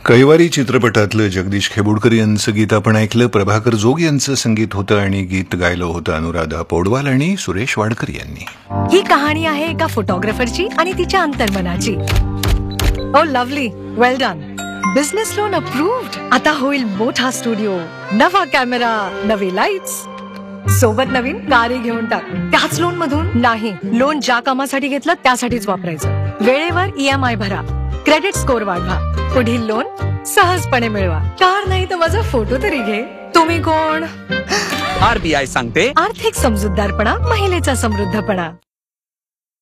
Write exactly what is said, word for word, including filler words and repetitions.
कैवारी चित्रपटातलं जगदीश खेबुडकर यांचं गीत आपण ऐकलं. प्रभाकर जोग यांचं संगीत होतं आणि गीत गायलं होतं अनुराधा पौडवाल आणि सुरेश वाडकर यांनी. ही कहाणी आहे एका फोटोग्राफरची आणि तिच्या अंतर्मनाची. ओ लवली, वेल डन. Business loan approved. आता होईल मोठा स्टुडिओ, नवा कॅमेरा, नवे लाईट्स, सोबत नवीन कारी घेऊन टाक. त्याच लोन मधून नाही, लोन ज्या कामासाठी घेतलं त्यासाठीच वापरायचं. वेळेवर ईएमआय भरा, क्रेडिट स्कोर वाढवा, पुढील लोन सहजपणे मिळवा. कार नाही तर माझा फोटो तरी घे. तुम्ही कोण? आरबीआय सांगते, आर्थिक समजूतदारपणा महिलेचा समृद्धपणा.